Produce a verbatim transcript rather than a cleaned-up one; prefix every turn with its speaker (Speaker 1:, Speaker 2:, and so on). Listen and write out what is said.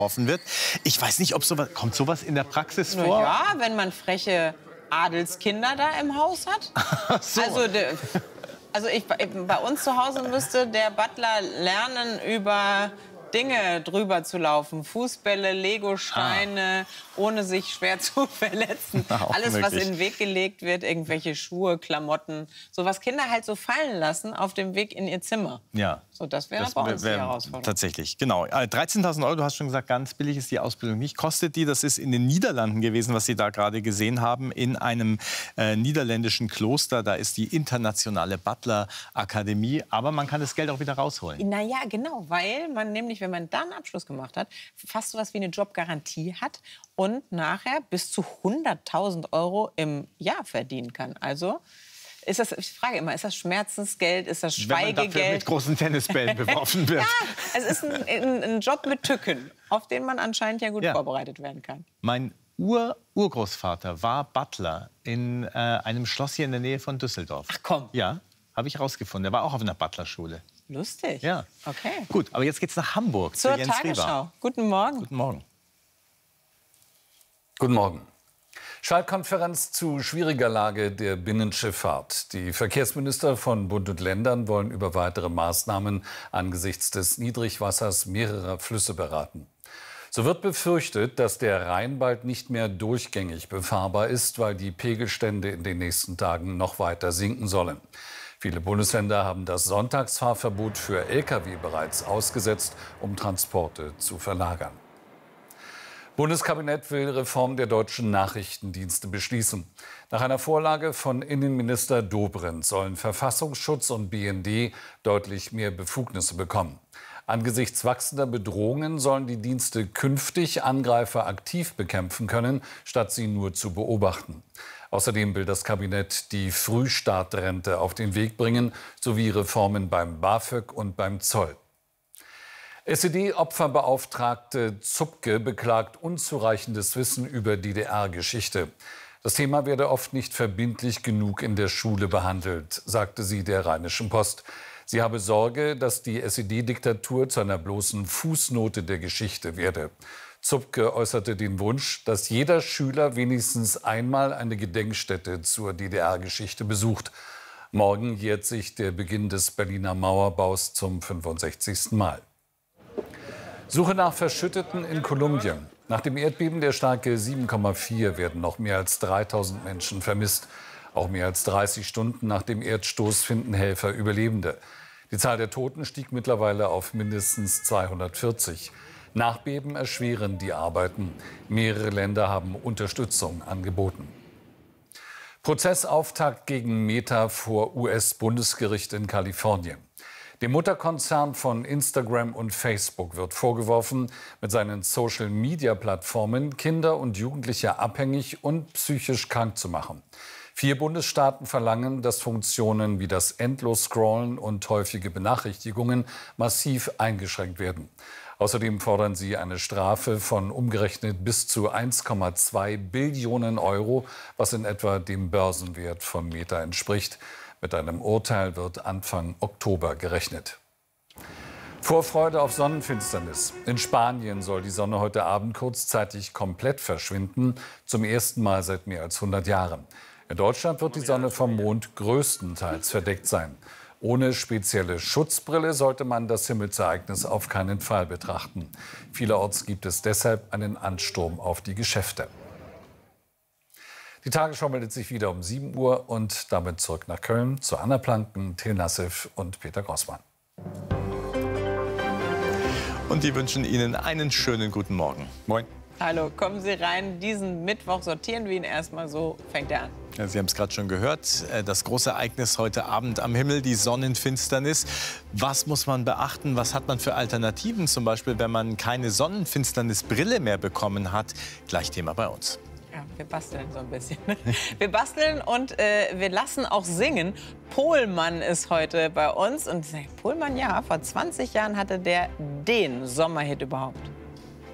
Speaker 1: geworfen wird. Ich weiß nicht, ob sowas, kommt sowas in der Praxis
Speaker 2: Na
Speaker 1: vor?
Speaker 2: ja, wenn man freche Adelskinder da im Haus hat.
Speaker 1: So.
Speaker 2: Also, de, also ich, bei uns zu Hause müsste der Butler lernen, über Dinge drüber zu laufen. Fußbälle, Legosteine, ah. ohne sich schwer zu verletzen.
Speaker 1: Auch
Speaker 2: Alles,
Speaker 1: möglich.
Speaker 2: was in den Weg gelegt wird, irgendwelche Schuhe, Klamotten. So was Kinder halt so fallen lassen auf dem Weg in ihr Zimmer.
Speaker 1: Ja.
Speaker 2: So, das wäre
Speaker 1: Das
Speaker 2: bei uns
Speaker 1: wär,
Speaker 2: die Herausforderung.
Speaker 1: Tatsächlich, genau. dreizehntausend Euro, du hast schon gesagt, ganz billig ist die Ausbildung nicht. Kostet die, das ist in den Niederlanden gewesen, was Sie da gerade gesehen haben, in einem äh, niederländischen Kloster. Da ist die internationale Butler-Akademie. Aber man kann das Geld auch wieder rausholen.
Speaker 2: Na ja, genau, weil man nämlich, wenn man da einen Abschluss gemacht hat, fast so was wie eine Jobgarantie hat und nachher bis zu hunderttausend Euro im Jahr verdienen kann. Also ist das, ich frage immer, ist das Schmerzensgeld, ist das Schweigegeld?
Speaker 1: Wenn man dafür mit großen Tennisbällen beworfen wird.
Speaker 2: Ja, es ist ein, ein, ein Job mit Tücken, auf den man anscheinend ja gut
Speaker 1: ja.
Speaker 2: vorbereitet werden kann.
Speaker 1: Mein Ur-Urgroßvater war Butler in äh, einem Schloss hier in der Nähe von Düsseldorf.
Speaker 2: Ach komm.
Speaker 1: Ja, habe ich rausgefunden. Er war auch auf einer Butlerschule.
Speaker 2: Lustig.
Speaker 1: Ja.
Speaker 2: Okay.
Speaker 1: Gut, aber jetzt geht's nach Hamburg
Speaker 2: Zur
Speaker 1: zu Jens
Speaker 2: Tagesschau.
Speaker 1: Rieber.
Speaker 2: Guten Morgen.
Speaker 1: Guten Morgen.
Speaker 3: Guten Morgen. Schaltkonferenz zu schwieriger Lage der Binnenschifffahrt. Die Verkehrsminister von Bund und Ländern wollen über weitere Maßnahmen angesichts des Niedrigwassers mehrerer Flüsse beraten. So wird befürchtet, dass der Rhein bald nicht mehr durchgängig befahrbar ist, weil die Pegelstände in den nächsten Tagen noch weiter sinken sollen. Viele Bundesländer haben das Sonntagsfahrverbot für L K W bereits ausgesetzt, um Transporte zu verlagern. Bundeskabinett will Reform der deutschen Nachrichtendienste beschließen. Nach einer Vorlage von Innenminister Dobrindt sollen Verfassungsschutz und B N D deutlich mehr Befugnisse bekommen. Angesichts wachsender Bedrohungen sollen die Dienste künftig Angreifer aktiv bekämpfen können, statt sie nur zu beobachten. Außerdem will das Kabinett die Frühstartrente auf den Weg bringen, sowie Reformen beim BAföG und beim Zoll. S E D-Opferbeauftragte Zupke beklagt unzureichendes Wissen über D D R-Geschichte. Das Thema werde oft nicht verbindlich genug in der Schule behandelt, sagte sie der Rheinischen Post. Sie habe Sorge, dass die S E D-Diktatur zu einer bloßen Fußnote der Geschichte werde. Zupke äußerte den Wunsch, dass jeder Schüler wenigstens einmal eine Gedenkstätte zur D D R-Geschichte besucht. Morgen jährt sich der Beginn des Berliner Mauerbaus zum fünfundsechzigsten Mal. Suche nach Verschütteten in Kolumbien. Nach dem Erdbeben der Stärke sieben Komma vier werden noch mehr als dreitausend Menschen vermisst. Auch mehr als dreißig Stunden nach dem Erdstoß finden Helfer Überlebende. Die Zahl der Toten stieg mittlerweile auf mindestens zweihundertvierzig. Nachbeben erschweren die Arbeiten. Mehrere Länder haben Unterstützung angeboten. Prozessauftakt gegen Meta vor U S-Bundesgericht in Kalifornien. Dem Mutterkonzern von Instagram und Facebook wird vorgeworfen, mit seinen Social-Media-Plattformen Kinder und Jugendliche abhängig und psychisch krank zu machen. Vier Bundesstaaten verlangen, dass Funktionen wie das Endlos-Scrollen und häufige Benachrichtigungen massiv eingeschränkt werden. Außerdem fordern sie eine Strafe von umgerechnet bis zu eins Komma zwei Billionen Euro, was in etwa dem Börsenwert von Meta entspricht. Mit einem Urteil wird Anfang Oktober gerechnet. Vorfreude auf Sonnenfinsternis. In Spanien soll die Sonne heute Abend kurzzeitig komplett verschwinden, zum ersten Mal seit mehr als hundert Jahren. In Deutschland wird die Sonne vom Mond größtenteils verdeckt sein. Ohne spezielle Schutzbrille sollte man das Himmelsereignis auf keinen Fall betrachten. Vielerorts gibt es deshalb einen Ansturm auf die Geschäfte. Die Tagesschau meldet sich wieder um sieben Uhr und damit zurück nach Köln zu Anna Planken, Till Nassif und Peter Grossmann.
Speaker 1: Und die wünschen Ihnen einen schönen guten Morgen. Moin.
Speaker 2: Hallo, kommen Sie rein. Diesen Mittwoch sortieren wir ihn erstmal, so fängt er an.
Speaker 1: Ja, Sie haben es gerade schon gehört, das große Ereignis heute Abend am Himmel, die Sonnenfinsternis. Was muss man beachten? Was hat man für Alternativen? Zum Beispiel, wenn man keine Sonnenfinsternisbrille mehr bekommen hat. Gleich Thema bei uns.
Speaker 2: Ja, wir basteln so ein bisschen. Wir basteln und äh, wir lassen auch singen. Pohlmann ist heute bei uns. Und Pohlmann, ja, vor zwanzig Jahren hatte der den Sommerhit überhaupt.